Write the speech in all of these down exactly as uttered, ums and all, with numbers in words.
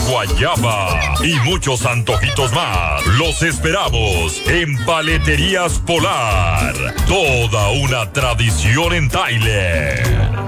guayaba y muchos antojitos más. Los esperamos en Paleterías Polar. Toda una tradición en Tyler.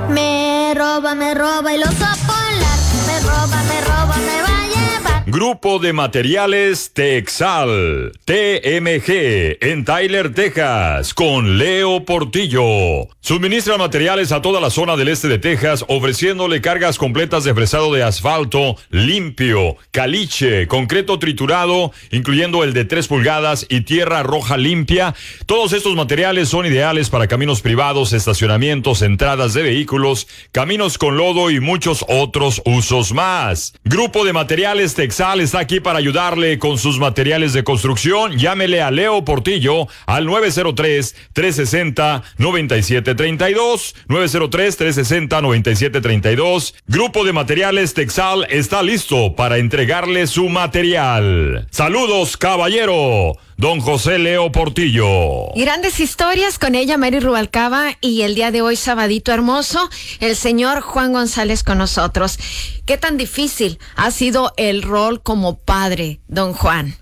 Me roba, me roba el oso polar. Me roba, me roba, me va a llevar. Grupo de Materiales Texal, T M G, en Tyler, Texas, con Leo Portillo. Suministra materiales a toda la zona del este de Texas, ofreciéndole cargas completas de fresado de asfalto limpio, caliche, concreto triturado, incluyendo el de tres pulgadas y tierra roja limpia. Todos estos materiales son ideales para caminos privados, estacionamientos, entradas de vehículos, caminos con lodo y muchos otros usos más. Grupo de Materiales Texal está aquí para ayudarle con sus materiales de construcción. Llámele a Leo Portillo al nueve cero tres, tres seis cero, nueve siete tres dos, nueve cero tres, tres seis cero, nueve siete tres dos. Grupo de Materiales Texal está listo para entregarle su material. Saludos, caballero. Don José Leo Portillo. Grandes historias con ella, Mary Rubalcaba, y el día de hoy, sabadito hermoso, el señor Juan González con nosotros. ¿Qué tan difícil ha sido el rol como padre, don Juan?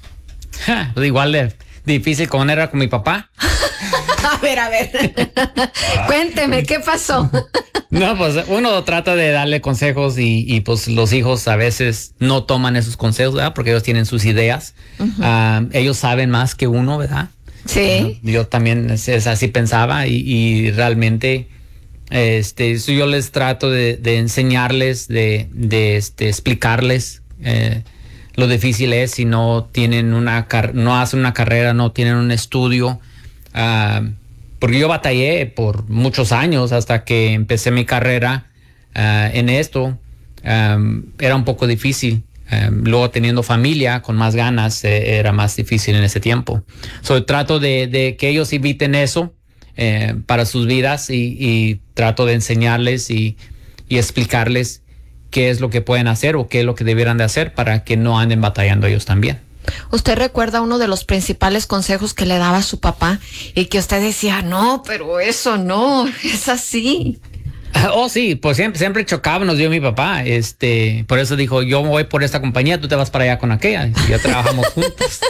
Ja, igual de difícil como era con mi papá. A ver, a ver. Cuénteme, ¿qué pasó? No, pues uno trata de darle consejos y, y pues los hijos a veces no toman esos consejos, ¿verdad? Porque ellos tienen sus ideas. Uh-huh. Uh, ellos saben más que uno, ¿verdad? Sí. Uh, yo también es, es así pensaba y, y realmente este, yo les trato de, de enseñarles, de, de este, explicarles eh, lo difícil es si no tienen una car- no hacen una carrera, no tienen un estudio. Uh, porque yo batallé por muchos años hasta que empecé mi carrera uh, en esto. Um, era un poco difícil. Um, luego teniendo familia con más ganas eh, era más difícil en ese tiempo. So, trato de, de que ellos eviten eso eh, para sus vidas y, y trato de enseñarles y, y explicarles qué es lo que pueden hacer o qué es lo que debieran de hacer para que no anden batallando ellos también. ¿Usted recuerda uno de los principales consejos que le daba a su papá y que usted decía, no, pero eso no, es así? Oh, sí, pues siempre, siempre chocábamos yo y mi papá. Este, por eso dijo, yo voy por esta compañía, tú te vas para allá con aquella. Y ya trabajamos juntos.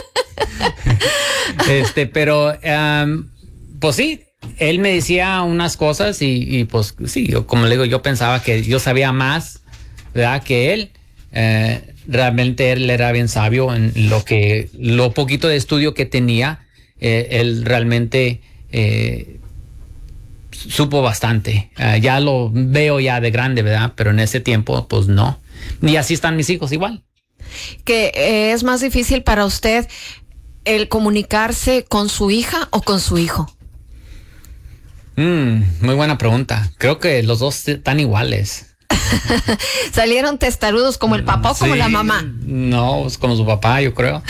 Este, pero, um, pues sí, él me decía unas cosas y, y pues sí, yo, como le digo, yo pensaba que yo sabía más, ¿verdad?, que él. Eh, realmente él era bien sabio en lo que, lo poquito de estudio que tenía, eh, él realmente eh, supo bastante. Uh, ya lo veo ya de grande, ¿verdad? Pero en ese tiempo, pues no. Y así están mis hijos igual. ¿Que eh, es más difícil para usted el comunicarse con su hija o con su hijo? Mm, muy buena pregunta. Creo que los dos están iguales. ¿Salieron testarudos como el papá o como sí, la mamá? No, es como su papá, yo creo.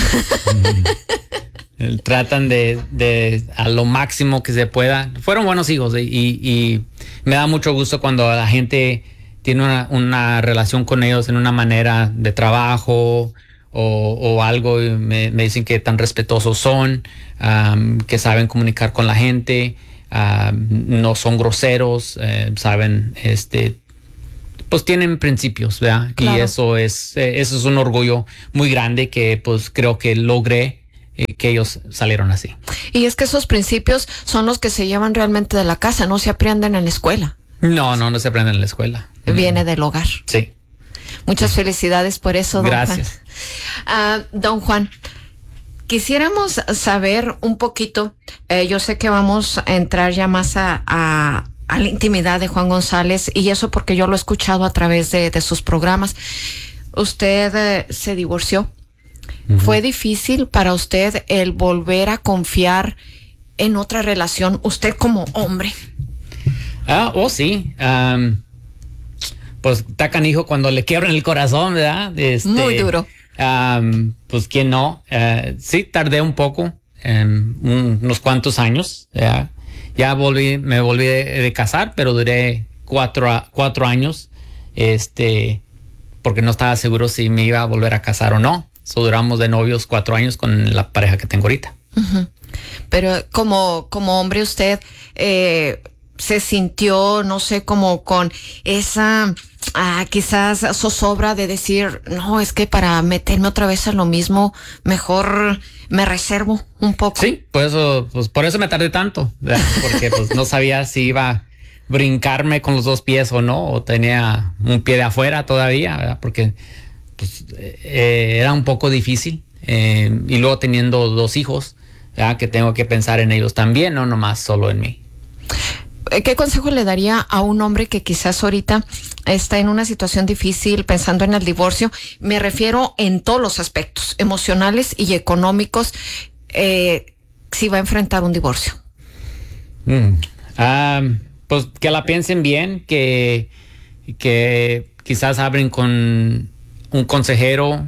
Tratan de, de a lo máximo que se pueda. Fueron buenos hijos y, y me da mucho gusto cuando la gente tiene una, una relación con ellos en una manera de trabajo o, o algo. Y me, me dicen que tan respetuosos son, um, que saben comunicar con la gente, um, no son groseros, eh, saben, este, pues tienen principios, ¿verdad? Claro. Y eso es, eh, eso es un orgullo muy grande que pues creo que logré eh, que ellos salieron así. Y es que esos principios son los que se llevan realmente de la casa, no se aprenden en la escuela. No, no, no se aprenden en la escuela. Viene del hogar. Sí. Muchas felicidades por eso, don Gracias. Juan. Uh, don Juan, quisiéramos saber un poquito, eh, yo sé que vamos a entrar ya más a... a a la intimidad de Juan González, y eso porque yo lo he escuchado a través de, de sus programas. Usted eh, se divorció. Uh-huh. ¿Fue difícil para usted el volver a confiar en otra relación, usted como hombre? Ah, oh sí. Um, pues está canijo cuando le quiebran el corazón, ¿verdad? Este, Muy duro. Um, pues quién no. Uh, sí, tardé un poco, um, un, unos cuantos años, ¿verdad? Ya volví, me volví de, de casar, pero duré cuatro, cuatro años, este, porque no estaba seguro si me iba a volver a casar o no. So, duramos de novios cuatro años con la pareja que tengo ahorita. Uh-huh. Pero como, como hombre usted, eh, se sintió, no sé, como con esa ah, quizás zozobra de decir, no, es que para meterme otra vez a lo mismo, mejor me reservo un poco? Sí, por eso, pues por eso me tardé tanto, ¿verdad? Porque pues no sabía si iba a brincarme con los dos pies o no, o tenía un pie de afuera todavía, ¿verdad? Porque pues, eh, era un poco difícil, eh, y luego teniendo dos hijos, ¿verdad? Que tengo que pensar en ellos también, no nomás solo en mí. ¿Qué consejo le daría a un hombre que quizás ahorita está en una situación difícil pensando en el divorcio? Me refiero en todos los aspectos, emocionales y económicos, eh, si va a enfrentar un divorcio. Mm. Um, pues que la piensen bien, que, que quizás hablen con un consejero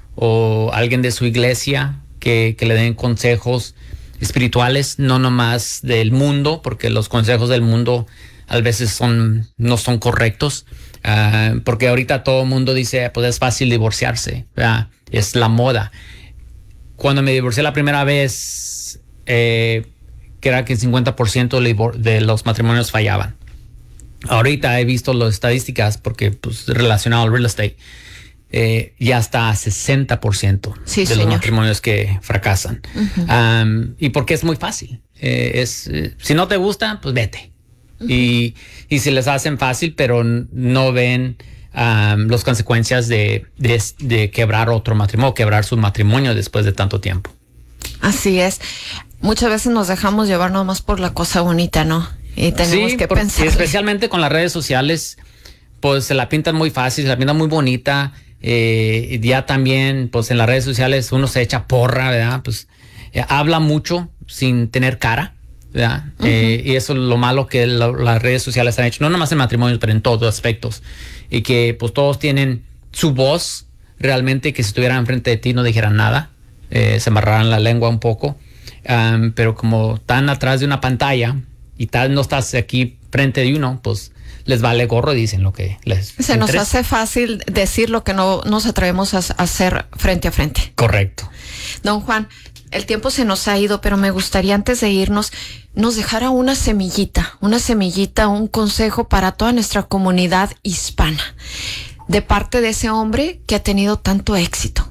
o alguien de su iglesia que, que le den consejos espirituales, no nomás del mundo, porque los consejos del mundo a veces son, no son correctos, uh, porque ahorita todo el mundo dice, pues es fácil divorciarse, ¿verdad? Es la moda. Cuando me divorcié la primera vez, eh, que era que el cincuenta por ciento de los matrimonios fallaban. Ahorita he visto las estadísticas, porque pues relacionado al real estate, Eh, ya está a sesenta por ciento sí, de señor. los matrimonios que fracasan. Uh-huh. Um, y porque es muy fácil. Eh, es, eh, si no te gusta, pues vete. Uh-huh. Y, y si les hacen fácil, pero no ven um, las consecuencias de, de, de quebrar otro matrimonio, quebrar su matrimonio después de tanto tiempo. Así es. Muchas veces nos dejamos llevar nomás por la cosa bonita, ¿no? Y tenemos sí, que por, pensar. Especialmente con las redes sociales, pues se la pintan muy fácil, se la pintan muy bonita. Eh, ya también, pues en las redes sociales uno se echa porra, ¿verdad? Pues eh, habla mucho sin tener cara, ¿verdad? Uh-huh. eh, y eso es lo malo que lo, las redes sociales han hecho, no nomás en matrimonios, pero en todos aspectos. Y que pues todos tienen su voz, realmente, que si estuvieran enfrente de ti no dijeran nada, eh, se amarraran la lengua un poco. Um, pero como están atrás de una pantalla y tal, no estás aquí frente de uno, pues les vale gorro y dicen lo que les Se interesa. Nos hace fácil decir lo que no nos atrevemos a hacer frente a frente. Correcto. Don Juan, el tiempo se nos ha ido, pero me gustaría antes de irnos nos dejara una semillita, una semillita, un consejo para toda nuestra comunidad hispana, de parte de ese hombre que ha tenido tanto éxito.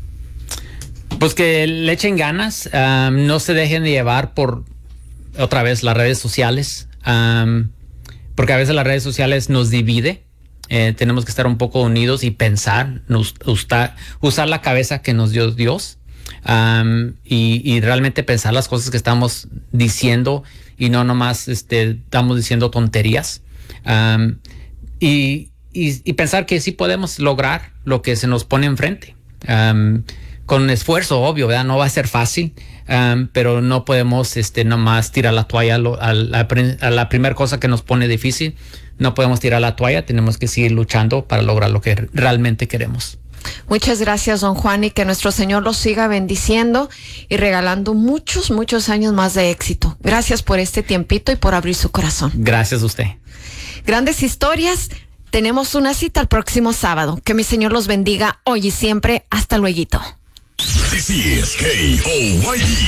Pues que le echen ganas, um, no se dejen de llevar por, otra vez, las redes sociales, um, porque a veces las redes sociales nos divide. Eh, tenemos que estar un poco unidos y pensar, nos, usar, usar la cabeza que nos dio Dios, um, y, y realmente pensar las cosas que estamos diciendo y no nomás este, estamos diciendo tonterías. Um, y, y, y pensar que sí podemos lograr lo que se nos pone enfrente. Um, con esfuerzo, obvio, ¿verdad? No va a ser fácil, um, pero no podemos este, nomás tirar la toalla a la, a la primera cosa que nos pone difícil. No podemos tirar la toalla, tenemos que seguir luchando para lograr lo que realmente queremos. Muchas gracias, don Juan, y que nuestro Señor los siga bendiciendo y regalando muchos, muchos años más de éxito. Gracias por este tiempito y por abrir su corazón. Gracias a usted. Grandes historias. Tenemos una cita el próximo sábado. Que mi Señor los bendiga hoy y siempre. Hasta luego. This is K O Y E.